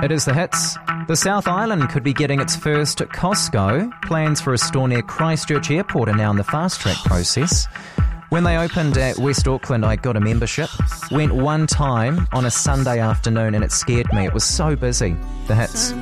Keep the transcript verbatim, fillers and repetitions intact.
It is the hits. The South Island could be getting its first Costco. Plans for a store near Christchurch Airport are now in the fast-track process. When they opened at West Auckland, I got a membership. Went one time on a Sunday afternoon and it scared me. It was so busy. The hits.